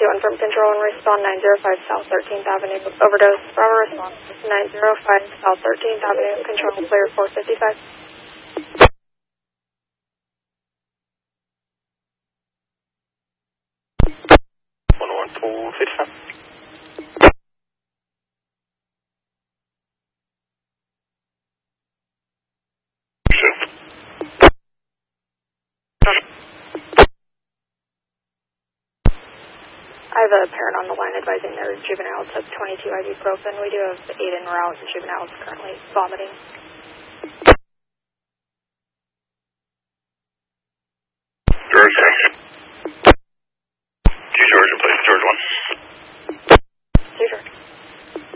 221 from control and respond 905 South 13th Avenue. Overdose. Bravo response. 905 South 13th Avenue. Control clear 455. 455. I have a parent on the line advising their juvenile took 22 ibuprofen. We do have 8 en route, and juveniles currently vomiting.